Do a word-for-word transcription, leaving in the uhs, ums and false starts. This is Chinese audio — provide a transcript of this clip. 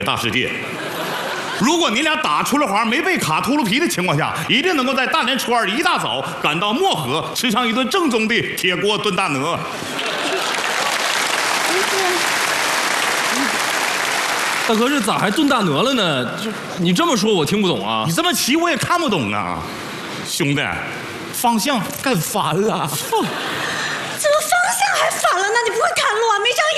大世界。如果你俩打出了环没被卡秃噜皮的情况下，一定能够在大年初二一大早赶到漠河，吃上一顿正宗的铁锅炖大鹅。 大哥，这咋还炖大鹅了呢？这你这么说，我听不懂啊。 你这么骑我也看不懂啊，兄弟，方向干反了。 怎么方向还反了呢？你不会看路啊？没长